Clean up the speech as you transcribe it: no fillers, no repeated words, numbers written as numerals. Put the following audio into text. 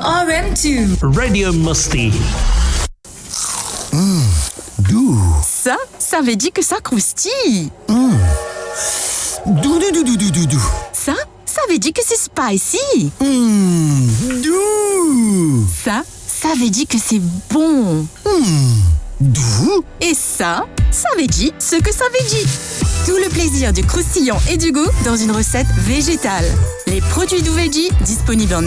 RM2 Radio Musti. Doux. Ça veut dire que ça croustille. Doux. Ça veut dire que c'est spicy. Doux. Ça veut dire que c'est bon. Doux. Et ça veut dire ce que ça veut dire. Tout le plaisir du croustillant et du goût dans une recette végétale. Les produits Doux Veggie disponibles en